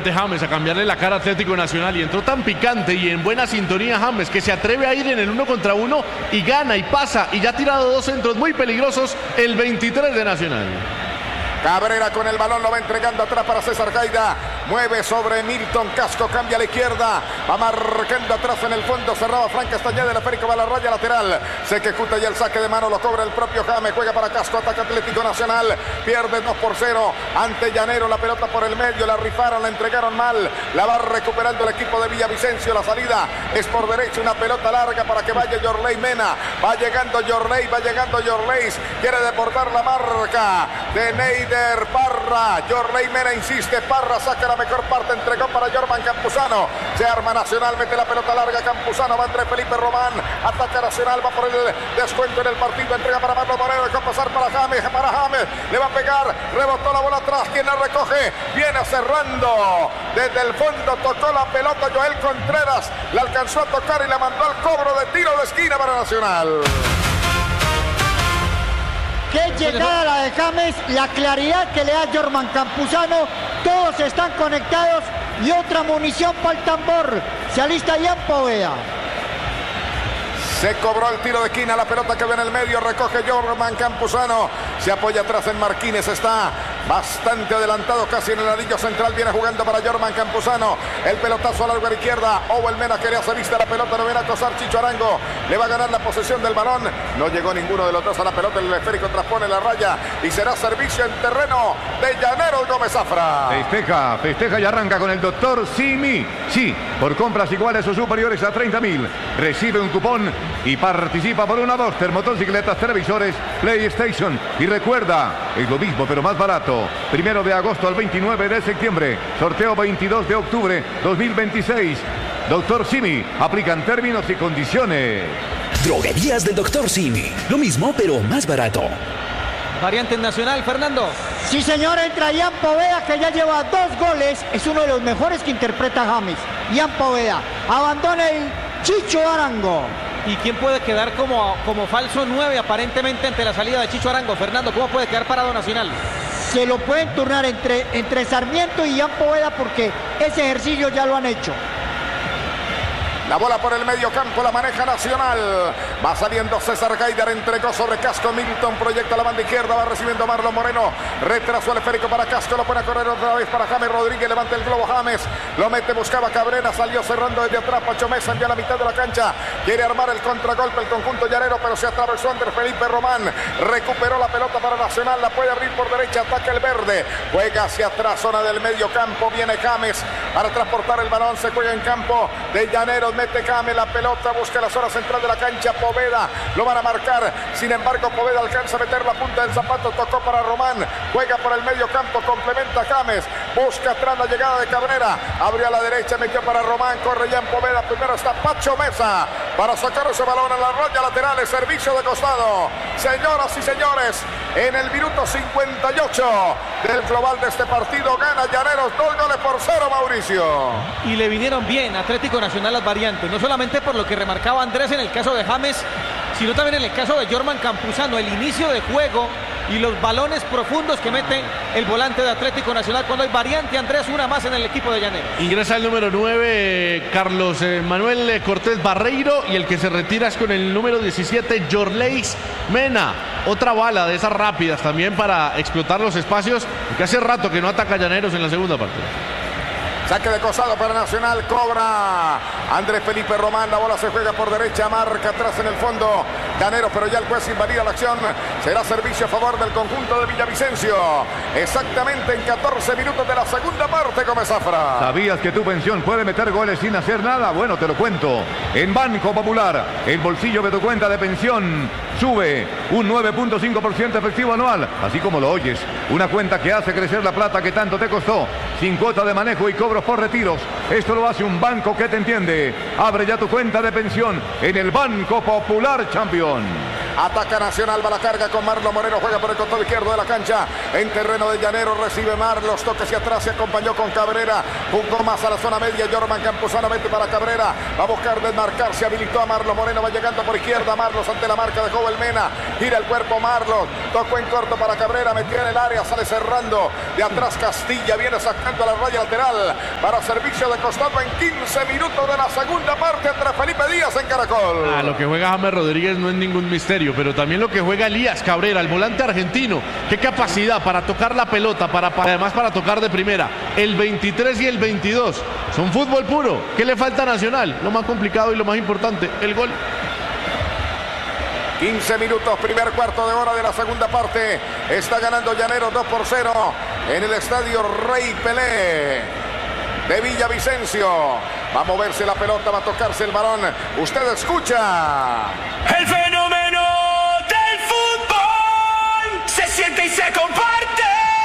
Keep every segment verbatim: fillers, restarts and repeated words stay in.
nuevamente James a cambiarle la cara a Atlético Nacional y entró tan picante y en buena sintonía James que se atreve a ir en el uno contra uno y gana y pasa y ya ha tirado dos centros muy peligrosos el veintitrés de Nacional. Cabrera con el balón, lo va entregando atrás para César Gaida. Mueve sobre Milton Casco, cambia a la izquierda. Va marcando atrás en el fondo. Cerraba Frank Castañeda, el esférico va a la raya lateral. Se ejecuta ya el saque de mano, lo cobra el propio James. Juega para Casco, ataca Atlético Nacional. Pierde dos por cero ante Llanero. La pelota por el medio, la rifaron, la entregaron mal. La va recuperando el equipo de Villavicencio. La salida es por derecha, una pelota larga para que vaya Yorley Mena. Va llegando Yorley, va llegando Yorley. Quiere deportar la marca de Neider Parra. Yorley Mena insiste, Parra saca la mejor parte, entregó para Jorman Campuzano. Se arma Nacional, mete la pelota larga, Campuzano va entre Felipe Román, ataca Nacional, va por el descuento en el partido, entrega para Marlon Moreno, dejó pasar para James, para James, le va a pegar, rebotó la bola atrás, quien la recoge, viene cerrando, desde el fondo tocó la pelota Joel Contreras, la alcanzó a tocar y la mandó al cobro de tiro de esquina para Nacional. Qué llegada la de James, la claridad que le da Jorman Campuzano, todos están conectados y otra munición para el tambor. Se alista Ian Poveda. Se cobró el tiro de esquina, la pelota que ve en el medio, recoge Jorman Campuzano, se apoya atrás en Marquínez, está bastante adelantado, casi en el anillo central, viene jugando para Jorman Campuzano, el pelotazo a largo a la izquierda, Owen Mena quería hacer vista la pelota, no viene a acosar Chicho Arango, le va a ganar la posesión del balón, no llegó ninguno de los dos a la pelota, el esférico transpone la raya y será servicio en terreno de Llaneros Gómez Zafra. Festeja, festeja y arranca con el doctor Simi, sí, por compras iguales o superiores a treinta mil, recibe un cupón y participa por una Duster, motocicletas, televisores, PlayStation. Y recuerda, es lo mismo pero más barato. Primero de agosto al veintinueve de septiembre. Sorteo veintidós de octubre dos mil veintiséis. doctor Simi, aplican términos y condiciones. Droguerías del doctor Simi. Lo mismo pero más barato. Variante Nacional, Fernando. Sí, señor, entra Ian Poveda, que ya lleva dos goles. Es uno de los mejores que interpreta James. Ian Poveda abandona el Chicho Arango. ¿Y quién puede quedar como, como falso nueve aparentemente ante la salida de Chicho Arango? Fernando, ¿cómo puede quedar parado Nacional? Se lo pueden turnar entre, entre Sarmiento y Ian Poveda porque ese ejercicio ya lo han hecho. La bola por el medio campo la maneja Nacional. Va saliendo César Gaidar, entregó sobre Casco. Milton proyecta la banda izquierda, va recibiendo Marlon Moreno. Retrasó el esférico para Casco, lo pone a correr otra vez para James Rodríguez. Levanta el globo James, lo mete, buscaba Cabrera, salió cerrando desde atrás. Pacho Mesa envía a la mitad de la cancha. Quiere armar el contragolpe el conjunto llanero, pero se atravesó Ander Felipe Román. Recuperó la pelota para Nacional, la puede abrir por derecha, ataca el verde. Juega hacia atrás, zona del medio campo. Viene James para transportar el balón. Se juega en campo de Llaneros. Mete James la pelota, busca la zona central de la cancha. Poveda lo van a marcar, sin embargo Poveda alcanza a meter la punta del zapato, tocó para Román, juega por el medio campo, complementa James, busca atrás la llegada de Cabrera, abrió a la derecha, metió para Román, corre ya en Poveda, primero está Pacho Mesa para sacar ese balón en la raya lateral, el servicio de costado. Señoras y señores, en el minuto cincuenta y ocho del global de este partido gana Llaneros dos goles por cero, Mauricio. Y le vinieron bien Atlético Nacional las variantes, no solamente por lo que remarcaba Andrés en el caso de James, sino también en el caso de Jorman Campuzano, el inicio de juego y los balones profundos que mete el volante de Atlético Nacional cuando hay variante. Andrés, una más en el equipo de Llaneros. Ingresa el número nueve, Carlos eh, Manuel Cortés Barreiro, y el que se retira es con el número diecisiete, Yorleis Mena. Otra bala de esas rápidas también para explotar los espacios, que hace rato que no ataca Llaneros en la segunda parte. Saque de costado para Nacional, cobra Andrés Felipe Román, la bola se juega por derecha, marca atrás en el fondo Llaneros, pero ya el juez invalida la acción, será servicio a favor del conjunto de Villavicencio, exactamente en catorce minutos de la segunda parte, Gómez Zafra. ¿Sabías que tu pensión puede meter goles sin hacer nada? Bueno, te lo cuento. En Banco Popular, el bolsillo de tu cuenta de pensión sube un nueve punto cinco por ciento efectivo anual, así como lo oyes, una cuenta que hace crecer la plata que tanto te costó, sin cuota de manejo y cobros por retiros. Esto lo hace un banco que te entiende. Abre ya tu cuenta de pensión en el Banco Popular, Champion. Ataca Nacional, va la carga con Marlon Moreno, juega por el costado izquierdo de la cancha. En terreno de Llanero recibe Marlos, toca hacia atrás, se acompañó con Cabrera. Jugó más a la zona media, Jorman Campuzano mete para Cabrera. Va a buscar desmarcar, se habilitó a Marlon Moreno, va llegando por izquierda. Marlos ante la marca de Jovel Mena. Gira el cuerpo Marlos, tocó en corto para Cabrera, metió en el área, sale cerrando. De atrás Castilla, viene sacando a la raya lateral para servicio de costado en quince minutos de la segunda parte entre Felipe Díaz en Caracol. Ah, lo que juega James Rodríguez no es ningún misterio, pero también lo que juega Elías Cabrera, el volante argentino. Qué capacidad para tocar la pelota, para, para además para tocar de primera. El veintitrés y el veintidós son fútbol puro. ¿Qué le falta a Nacional? Lo más complicado y lo más importante, el gol. quince minutos, primer cuarto de hora de la segunda parte. Está ganando Llanero dos por cero en el estadio Rey Pelé de Villavicencio. Va a moverse la pelota, va a tocarse el balón. Usted escucha. El fenómeno del fútbol se siente y se comparte.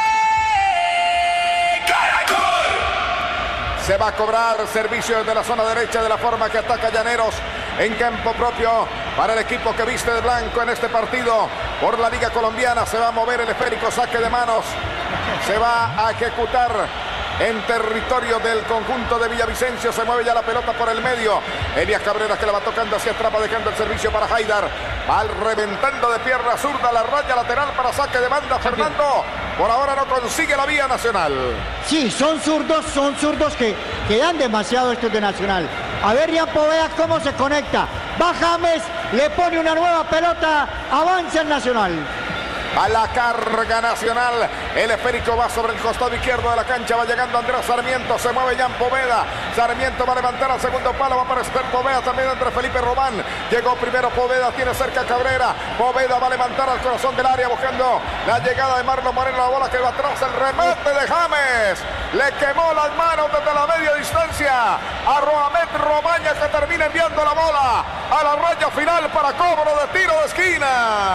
Caracol. Se va a cobrar servicio desde la zona derecha de la forma que ataca Llaneros en campo propio para el equipo que viste de blanco en este partido por la Liga Colombiana. Se va a mover el esférico, saque de manos. Se va a ejecutar en territorio del conjunto de Villavicencio. Se mueve ya la pelota por el medio. Elías Cabrera que la va tocando hacia atrás, va dejando el servicio para Haidar. Va reventando de pierna zurda la raya lateral para saque de banda. Fernando por ahora no consigue la vía Nacional. Sí, son zurdos, son zurdos que, que dan demasiado estos de Nacional. A ver, Iampo, vea cómo se conecta. Va James, le pone una nueva pelota, avanza el Nacional. A la carga Nacional, el esférico va sobre el costado izquierdo de la cancha, va llegando Andrés Sarmiento, se mueve Jan Poveda, Sarmiento va a levantar al segundo palo, va a aparecer Poveda también entre Felipe Román, llegó primero Poveda, tiene cerca a Cabrera, Poveda va a levantar al corazón del área buscando la llegada de Marlon Moreno, la bola que va atrás, el remate de James, le quemó las manos desde la media distancia a Roamet Romaña que termina enviando la bola a la raya final para cobro de tiro de esquina.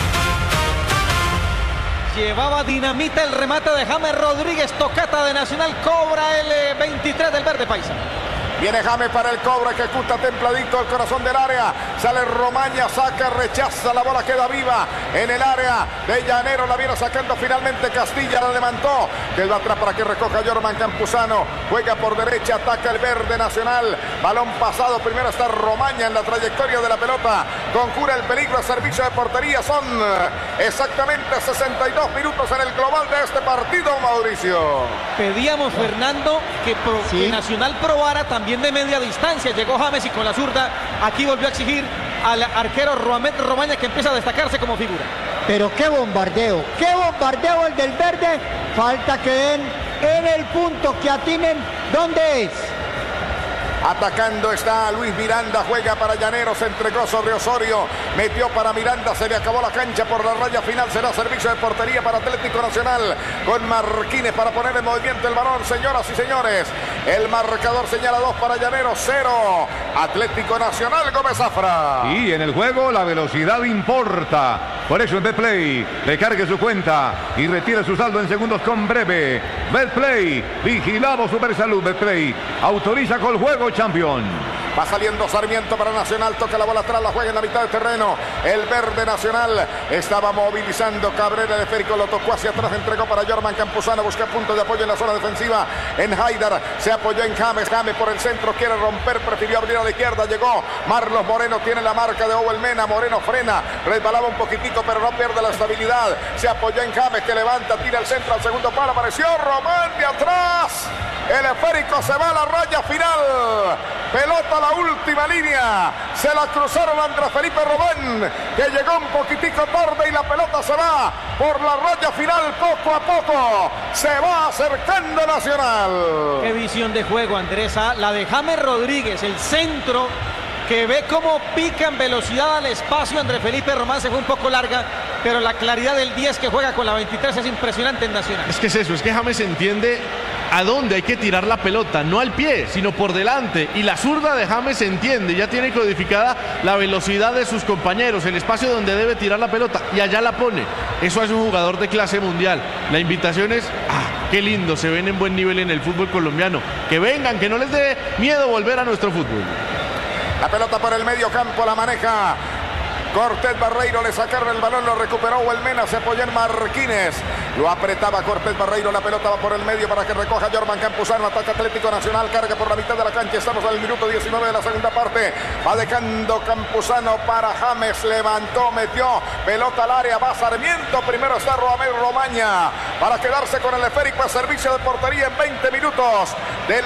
Llevaba dinamita el remate de James Rodríguez, tocata de Nacional, cobra el veintitrés del verde paisa. Viene James para el cobro, ejecuta templadito el corazón del área. Sale Romaña, saca, rechaza, la bola queda viva en el área de Llanero. La viene sacando finalmente Castilla, la levantó. Quedó atrás para que recoja Jorman Campuzano. Juega por derecha, ataca el verde Nacional. Balón pasado, primero está Romaña en la trayectoria de la pelota. Conjura el peligro, servicio de portería. Son exactamente sesenta y dos minutos en el global de este partido, Mauricio. Pedíamos, Fernando, que, pro, ¿Sí? que Nacional probara también de media distancia. Llegó James y con la zurda aquí volvió a exigir al arquero Roamet Romaña que empieza a destacarse como figura. Pero qué bombardeo, qué bombardeo el del verde. Falta que den en el punto, que atinen dónde es. Atacando está Luis Miranda, juega para Llaneros, se entregó sobre Osorio, metió para Miranda, se le acabó la cancha por la raya final, será servicio de portería para Atlético Nacional, con Marquines para poner en movimiento el balón, señoras y señores, el marcador señala dos para Llaneros, cero, Atlético Nacional, Gómez Zafra. Y en el juego la velocidad importa, por eso en Betplay, recargue su cuenta y retire su saldo en segundos con Breve. Betplay, vigilado Supersalud. Betplay, autoriza con el juego campeón. Va saliendo Sarmiento para Nacional, toca la bola atrás, la juega en la mitad del terreno. El verde Nacional estaba movilizando Cabrera, el esférico lo tocó hacia atrás, entregó para Jorman Campuzano, busca punto de apoyo en la zona defensiva. En Haidar, se apoyó en James, James por el centro, quiere romper, prefirió abrir a la izquierda, llegó Marlos Moreno, tiene la marca de Owen Mena, Moreno frena, resbalaba un poquitico, pero no pierde la estabilidad. Se apoyó en James, que levanta, tira el centro al segundo palo, apareció Román de atrás. El esférico se va a la raya final. Pelota a la última línea. Se la cruzaron a Andrés Felipe Román, que llegó un poquitico tarde y la pelota se va por la raya final poco a poco. Se va acercando Nacional. Qué visión de juego, Andresa. La de James Rodríguez, el centro, que ve cómo pica en velocidad al espacio. Andrés Felipe Román se fue un poco larga, pero la claridad del diez que juega con la veintitrés es impresionante en Nacional. Es que es eso, es que James entiende a dónde hay que tirar la pelota, no al pie, sino por delante. Y la zurda de James entiende, ya tiene codificada la velocidad de sus compañeros, el espacio donde debe tirar la pelota, y allá la pone. Eso es un jugador de clase mundial. La invitación es, ah, qué lindo, se ven en buen nivel en el fútbol colombiano. Que vengan, que no les dé miedo volver a nuestro fútbol. La pelota por el medio campo la maneja Cortés Barreiro le sacaron el balón, lo recuperó Huelmena, se apoyó en Marquínez. Lo apretaba Cortés Barreiro, la pelota va por el medio para que recoja Jorman Campuzano. Ataca Atlético Nacional, carga por la mitad de la cancha. Estamos al minuto diecinueve de la segunda parte. Va dejando Campuzano para James, levantó, metió, pelota al área, va Sarmiento. Primero está Romero Romaña para quedarse con el esférico a servicio de portería en veinte minutos.